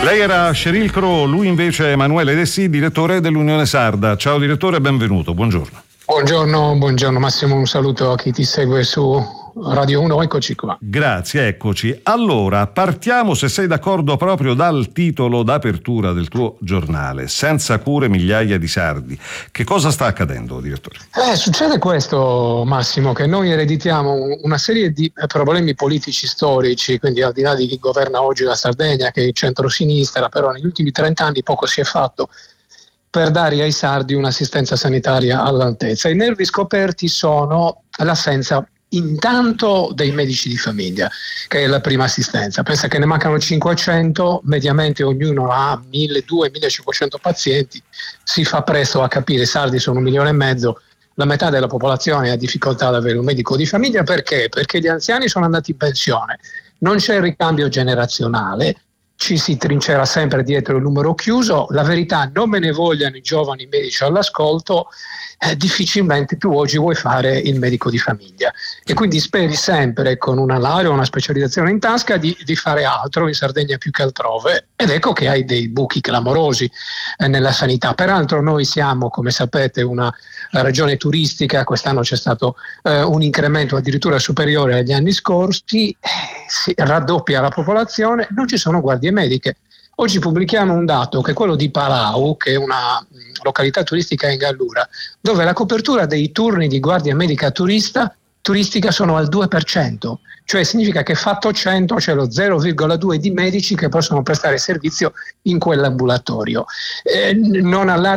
Lei era Sheryl Crow, lui invece è Emanuele Dessì, direttore dell'Unione Sarda. Ciao direttore, benvenuto, buongiorno. Buongiorno Massimo, un saluto a chi ti segue su Radio 1, eccoci qua. Grazie, eccoci. Allora, partiamo, se sei d'accordo, proprio dal titolo d'apertura del tuo giornale, Senza cure migliaia di sardi. Che cosa sta accadendo, direttore? Succede questo, Massimo, che noi ereditiamo una serie di problemi politici storici, quindi al di là di chi governa oggi la Sardegna, che è il centro-sinistra, però negli ultimi 30 anni poco si è fatto per dare ai sardi un'assistenza sanitaria all'altezza. I nervi scoperti sono l'assenza intanto dei medici di famiglia, che è la prima assistenza. Pensa che ne mancano 500, mediamente ognuno ha 1.200-1.500 pazienti, si fa presto a capire, i sardi sono 1,5 milioni, la metà della popolazione ha difficoltà ad avere un medico di famiglia. Perché? Perché gli anziani sono andati in pensione, non c'è il ricambio generazionale, ci si trincera sempre dietro il numero chiuso. La verità, non me ne vogliano i giovani medici all'ascolto, difficilmente tu oggi vuoi fare il medico di famiglia e quindi speri sempre con una laurea o una specializzazione in tasca di fare altro in Sardegna più che altrove, ed ecco che hai dei buchi clamorosi nella sanità. Peraltro noi siamo, come sapete, una regione turistica, quest'anno c'è stato un incremento addirittura superiore agli anni scorsi, si raddoppia la popolazione, non ci sono guardie mediche. Oggi pubblichiamo un dato che è quello di Palau, che è una località turistica in Gallura, dove la copertura dei turni di guardia medica turistica sono al 2%, cioè significa che fatto 100 c'è lo 0,2 di medici che possono prestare servizio in quell'ambulatorio. Non